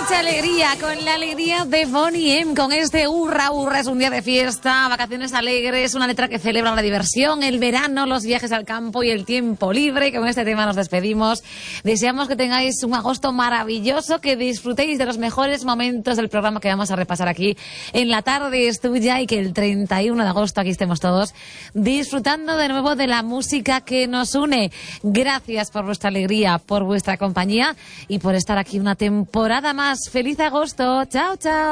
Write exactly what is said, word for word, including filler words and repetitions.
mucha alegría, con la alegría de Boney M, con este hurra, hurra, es un día de fiesta, vacaciones alegres, una letra que celebra la diversión, el verano, los viajes al campo y el tiempo libre. Con este tema nos despedimos. Deseamos que tengáis un agosto maravilloso, que disfrutéis de los mejores momentos del programa que vamos a repasar aquí en La Tarde es Tuya, y que el treinta y uno de agosto aquí estemos todos disfrutando de nuevo de la música que nos une. Gracias por vuestra alegría, por vuestra compañía y por estar aquí una temporada más. ¡Feliz agosto! ¡Chao, chao!